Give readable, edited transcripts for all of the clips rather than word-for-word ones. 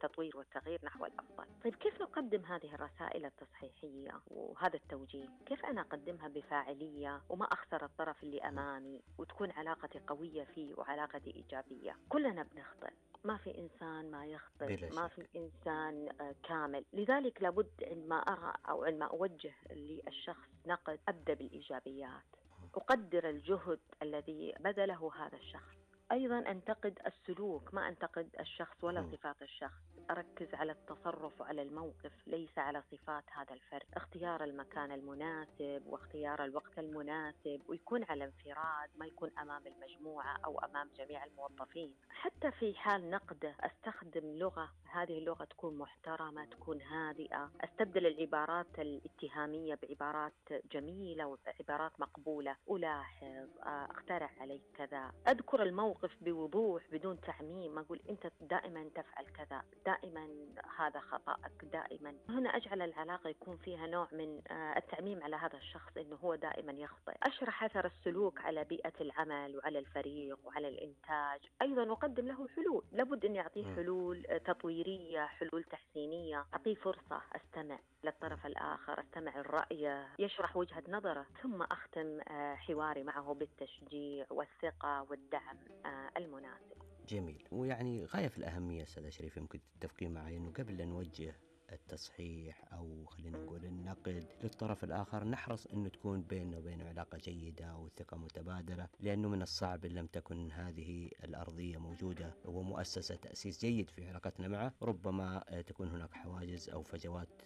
التطوير والتغيير نحو الأفضل. طيب كيف نقدم هذه الرسائل التصحيحية وهذا التوجيه؟ كيف أنا أقدمها بفاعلية وما أخسر الطرف اللي أمامي وتكون علاقتي قوية فيه وعلاقتي إيجابية؟ كلنا بنخطئ، ما في إنسان ما يخطئ، بلا ما في شك. إنسان كامل. لذلك لابد عندما أرى أو عندما أوجه للشخص نقد أبدأ بالإيجابيات، أقدر الجهد الذي بذله هذا الشخص. أيضا أنتقد السلوك، ما أنتقد الشخص ولا صفات الشخص، أركز على التصرف وعلى الموقف ليس على صفات هذا الفرد. اختيار المكان المناسب واختيار الوقت المناسب، ويكون على انفراد، ما يكون أمام المجموعة أو أمام جميع الموظفين. حتى في حال نقده أستخدم لغة، هذه اللغة تكون محترمة، تكون هادئة، أستبدل العبارات الاتهامية بعبارات جميلة وعبارات مقبولة. ألاحظ، أقترح عليك كذا، أذكر الموقف بوضوح بدون تعميم، ما أقول أنت دائما تفعل كذا، دائما هذا خطأك، دائما. هنا أجعل العلاقة يكون فيها نوع من التعميم على هذا الشخص إنه هو دائما يخطئ. أشرح أثر السلوك على بيئة العمل وعلى الفريق وعلى الإنتاج. أيضا أقدم له حلول، لابد أن يعطيه حلول تطويرية، حلول تحسينية. أعطيه فرصة، أستمع للطرف الآخر، أستمع الرأي، يشرح وجهة نظره، ثم أختم حواري معه بالتشجيع والثقة والدعم المناسب. جميل. ويعني غاية في الأهمية أستاذ شريف، يمكن تتفقين معي أنه قبل أن نوجه التصحيح أو خلينا نقول النقد للطرف الآخر نحرص أنه تكون بيننا وبينه علاقة جيدة وثقة متبادلة، لأنه من الصعب إن لم تكن هذه الأرضية موجودة ومؤسسة تأسيس جيد في علاقتنا معه، ربما تكون هناك حواجز أو فجوات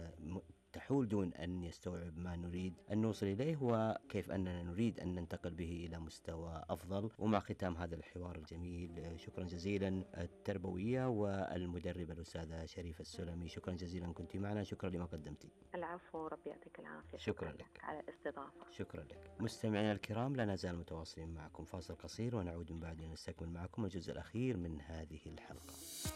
تحول دون أن يستوعب ما نريد أن نوصل إليه وكيف أننا نريد أن ننتقل به إلى مستوى أفضل. ومع ختام هذا الحوار الجميل، شكرا جزيلا التربوية والمدربة الأستاذة شريفة السلمي، شكرا جزيلا كنت معنا، شكرا لما قدمتي. العفو، ربي يعطيك العافية. شكرا شكرا لك. لك على الاستضافة. شكرا لك. مستمعينا الكرام، لا نزال متواصلين معكم، فاصل قصير ونعود من بعد نستكمل معكم الجزء الأخير من هذه الحلقة.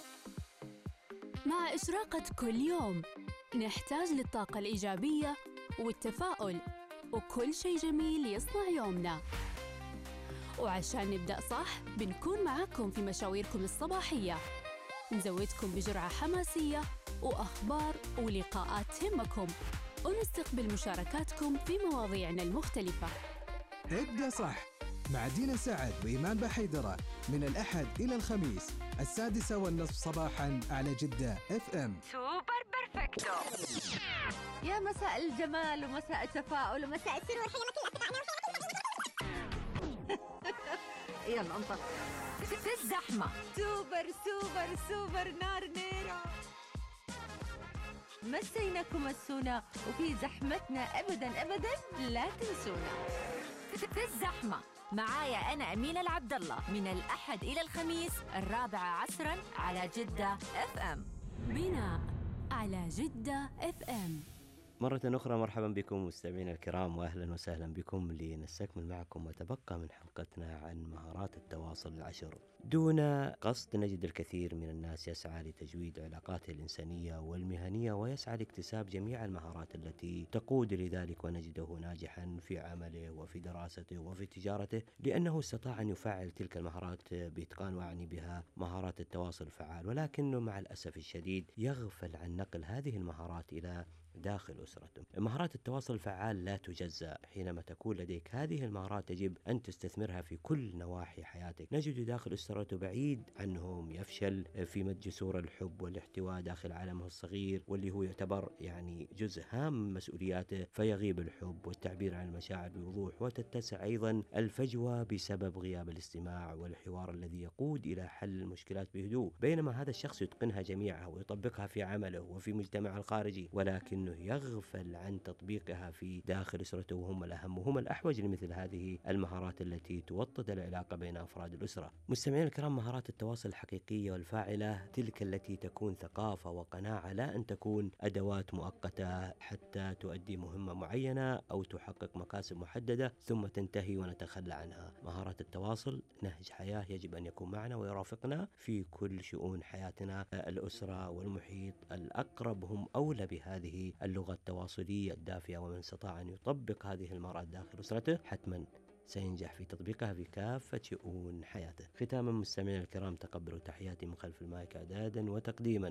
مع إشراقة كل يوم نحتاج للطاقة الإيجابية والتفاؤل وكل شيء جميل يصنع يومنا. وعشان نبدأ صح بنكون معاكم في مشاويركم الصباحية، نزودكم بجرعة حماسية وأخبار ولقاءات تهمكم، ونستقبل مشاركاتكم في مواضيعنا المختلفة. ابدأ صح مع دينا سعد وإيمان بحيدرة من الأحد إلى الخميس 6:30 صباحا على جدة FM. سوبر بيرفكتو. يا مساء الجمال ومساء التفاؤل ومساء السرور. يلا انطلق. في الزحمة سوبر سوبر سوبر نار نيرة. مسيناكم السونا وفي زحمتنا أبدا أبدا لا تنسونا. في الزحمة معايا أنا أمينة العبدالله من الأحد إلى الخميس 4 على جدة FM. بناء على جدة FM. مرة أخرى مرحبا بكم مستمعينا الكرام، وأهلا وسهلا بكم لنستكمل معكم وتبقى من حلقتنا عن مهارات التواصل العشر. دون قصد نجد الكثير من الناس يسعى لتجويد علاقاته الإنسانية والمهنية ويسعى لاكتساب جميع المهارات التي تقود لذلك، ونجده ناجحا في عمله وفي دراسته وفي تجارته لأنه استطاع أن يفعل تلك المهارات بإتقان، وأعني بها مهارات التواصل الفعال. ولكنه مع الأسف الشديد يغفل عن نقل هذه المهارات إلى داخل أسرته. مهارات التواصل الفعال لا تجزأ. حينما تكون لديك هذه المهارات يجب أن تستثمرها في كل نواحي حياتك. نجد داخل أسرته بعيد عنهم، يفشل في مد جسور الحب والاحتواء داخل عالمه الصغير واللي هو يعتبر يعني جزء هام من مسؤولياته، فيغيب الحب والتعبير عن المشاعر بوضوح، وتتسع أيضا الفجوة بسبب غياب الاستماع والحوار الذي يقود إلى حل المشكلات بهدوء. بينما هذا الشخص يتقنها جميعها ويطبقها في عمله وفي مجتمعه الخارجي، ولكن أنه يغفل عن تطبيقها في داخل أسرته، وهم الأهم وهم الأحوج لمثل هذه المهارات التي توطد العلاقة بين أفراد الأسرة. مستمعين الكرام، مهارات التواصل الحقيقية والفاعلة تلك التي تكون ثقافة وقناعة، لا أن تكون أدوات مؤقتة حتى تؤدي مهمة معينة أو تحقق مكاسب محددة ثم تنتهي ونتخلى عنها. مهارات التواصل نهج حياة يجب أن يكون معنا ويرافقنا في كل شؤون حياتنا. الأسرة والمحيط الأقرب هم أولى بهذه اللغة التواصلية الدافئة، ومن استطاع أن يطبق هذه المهارات داخل أسرته حتما سينجح في تطبيقها في كافة شؤون حياته. ختاما مستمعينا الكرام، تقبلوا تحياتي من خلف المايك إعدادا وتقديما